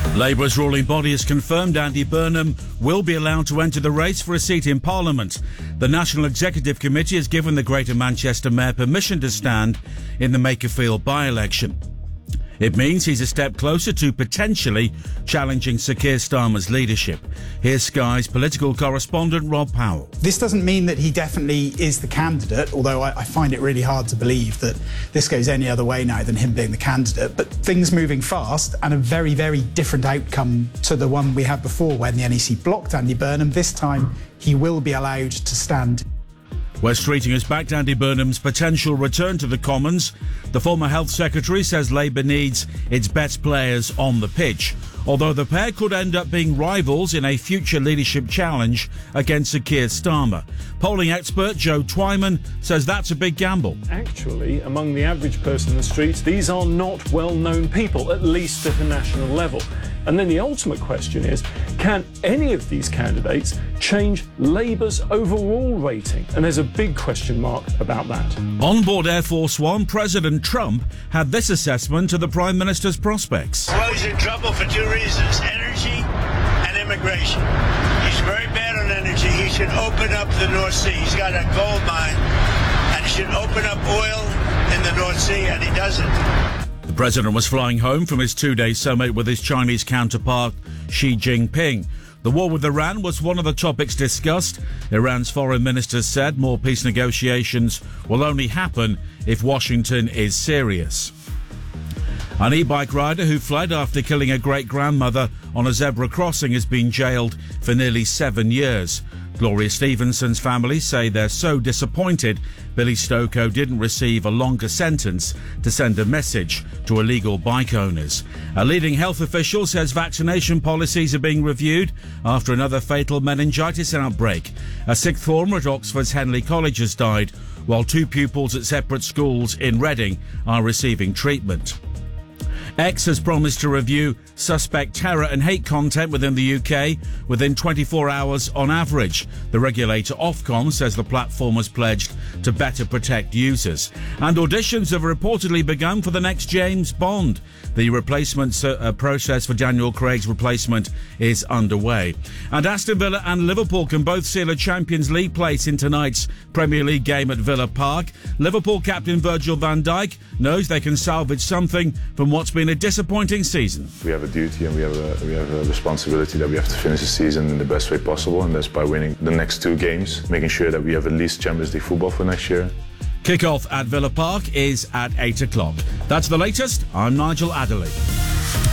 Labour's ruling body has confirmed Andy Burnham will be allowed to enter the race for a seat in Parliament. The National Executive Committee has given the Greater Manchester Mayor permission to stand in the Makerfield by-election. It means he's a step closer to potentially challenging Sir Keir Starmer's leadership. Here's Sky's political correspondent Rob Powell. This doesn't mean that he definitely is the candidate, although I find it really hard to believe that this goes any other way now than him being the candidate. But things moving fast and a very, very different outcome to the one we had before when the NEC blocked Andy Burnham. This time he will be allowed to stand. West Streeting has backed Andy Burnham's potential return to the Commons. The former Health Secretary says Labour needs its best players on the pitch, although the pair could end up being rivals in a future leadership challenge against Sir Keir Starmer. Polling expert Joe Twyman says that's a big gamble. Actually, among the average person in the streets, these are not well-known people, at least at a national level. And then the ultimate question is, can any of these candidates change Labour's overall rating? And there's a big question mark about that. On board Air Force One, President Trump had this assessment of the Prime Minister's prospects. Well, he's in trouble for two reasons: energy and immigration. He's very bad on energy. He should open up the North Sea. He's got a gold mine, and he should open up oil in the North Sea, and he doesn't. The president was flying home from his two-day summit with his Chinese counterpart, Xi Jinping. The war with Iran was one of the topics discussed. Iran's foreign minister said more peace negotiations will only happen if Washington is serious. An e-bike rider who fled after killing a great-grandmother on a zebra crossing has been jailed for nearly 7 years. Gloria Stevenson's family say they're so disappointed Billy Stokoe didn't receive a longer sentence to send a message to illegal bike owners. A leading health official says vaccination policies are being reviewed after another fatal meningitis outbreak. A sixth former at Oxford's Henley College has died, while 2 pupils at separate schools in Reading are receiving treatment. X has promised to review suspect terror and hate content within the UK within 24 hours on average. The regulator Ofcom says the platform has pledged to better protect users. And auditions have reportedly begun for the next James Bond. The replacement process for Daniel Craig's replacement is underway. And Aston Villa and Liverpool can both seal a Champions League place in tonight's Premier League game at Villa Park. Liverpool captain Virgil van Dijk knows they can salvage something from what's been a disappointing season. We have a duty and we have a responsibility that we have to finish the season in the best way possible, and that's by winning the next 2 games, making sure that we have at least Champions League football for next year. Kick-off at Villa Park is at 8 o'clock. That's the latest. I'm Nigel Adderley.